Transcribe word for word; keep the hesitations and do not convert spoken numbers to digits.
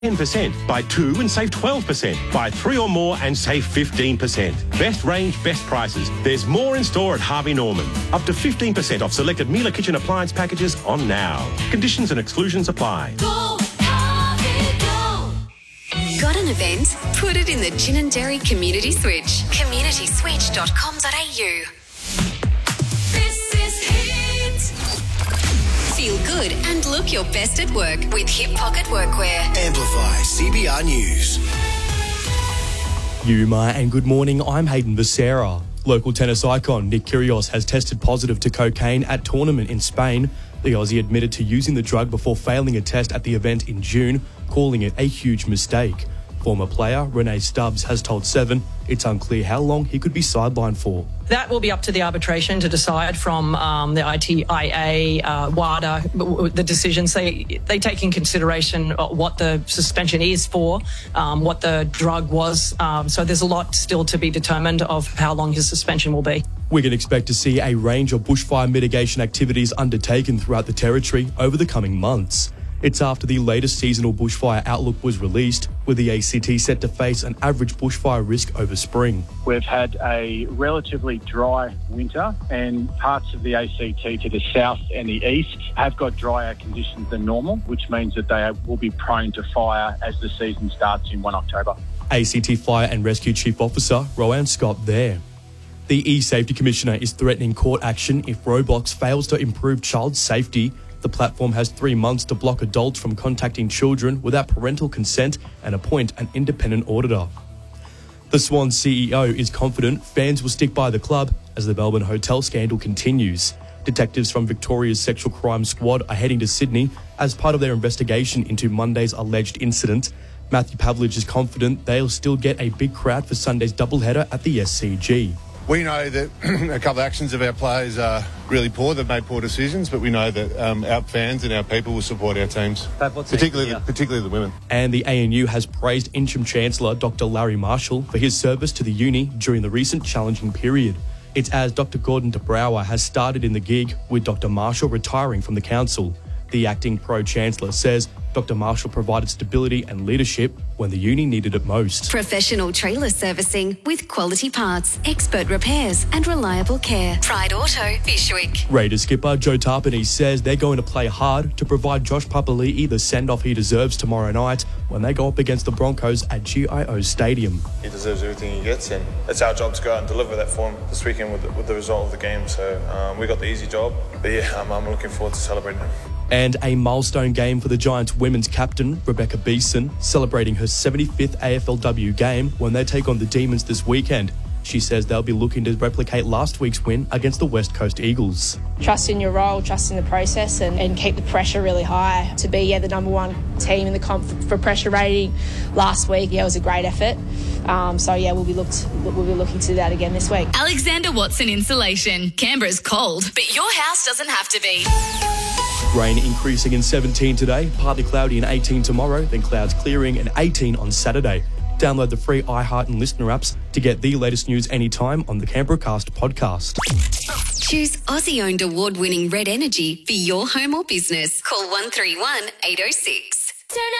ten percent. Buy two and save twelve percent. Buy three or more and save fifteen percent. Best range, best prices. There's more in store at Harvey Norman. Up to fifteen percent off selected Miele kitchen appliance packages on now. Conditions and exclusions apply. Go, Harvey, go. Got an event? Put it in the Gin and Dairy Community Switch. community switch dot com dot a u. This is Hit. Feel good and look your best at work with Hip Pocket Workwear. Amplify C B R News. Yuma and good morning, I'm Hayden Becerra. Local tennis icon Nick Kyrgios has tested positive to cocaine at tournament in Spain. The Aussie admitted to using the drug before failing a test at the event in June, calling it a huge mistake. Former player Renee Stubbs has told Seven it's unclear how long he could be sidelined for. That will be up to the arbitration to decide from um, the I T I A, uh, WADA, the decisions. They, they take in consideration what the suspension is for, um, what the drug was. Um, so there's a lot still to be determined of how long his suspension will be. We can expect to see a range of bushfire mitigation activities undertaken throughout the territory over the coming months. It's after the latest seasonal bushfire outlook was released, with the A C T set to face an average bushfire risk over spring. We've had a relatively dry winter, and parts of the A C T to the south and the east have got drier conditions than normal, which means that they will be prone to fire as the season starts in the first of October. A C T Fire and Rescue Chief Officer Rowan Scott there. The E-Safety Commissioner is threatening court action if Roblox fails to improve child safety. The platform has three months to block adults from contacting children without parental consent and appoint an independent auditor. The Swans C E O is confident fans will stick by the club as the Melbourne hotel scandal continues. Detectives from Victoria's Sexual Crime Squad are heading to Sydney as part of their investigation into Monday's alleged incident. Matthew Pavlich is confident they'll still get a big crowd for Sunday's doubleheader at the S C G. We know that a couple of actions of our players are really poor. They've made poor decisions, but we know that um, our fans and our people will support our teams, particularly the, particularly the women. And the A N U has praised Interim Chancellor Doctor Larry Marshall for his service to the uni during the recent challenging period. It's as Doctor Gordon de Brouwer has started in the gig, with Doctor Marshall retiring from the council. The acting Pro-Chancellor says Doctor Marshall provided stability and leadership when the uni needed it most. Professional trailer servicing with quality parts, expert repairs and reliable care. Pride Auto, Fishwick. Raiders skipper Joe Tarpany says they're going to play hard to provide Josh Papali'i the send-off he deserves tomorrow night when they go up against the Broncos at G I O Stadium. He deserves everything he gets, and it's our job to go out and deliver that for him this weekend with the, with the result of the game. So um, we got the easy job, but yeah, I'm, I'm looking forward to celebrating him. And a milestone game for the Giants women's captain, Rebecca Beeson, celebrating her seventy-fifth A F L W game when they take on the Demons this weekend. She says they'll be looking to replicate last week's win against the West Coast Eagles. Trust in your role, trust in the process, and, and keep the pressure really high. To be yeah, the number one team in the comp for pressure rating last week, yeah, it was a great effort. Um, so yeah, we'll be looked we'll be looking to do that again this week. Alexander Watson Insulation. Canberra's cold, but your house doesn't have to be. Rain increasing in seventeen today, partly cloudy and eighteen tomorrow, then clouds clearing and eighteen on Saturday. Download the free iHeart and Listener apps to get the latest news anytime on the Canberra Cast podcast. Choose Aussie-owned award-winning Red Energy for your home or business. Call one three one, eight oh six. Turn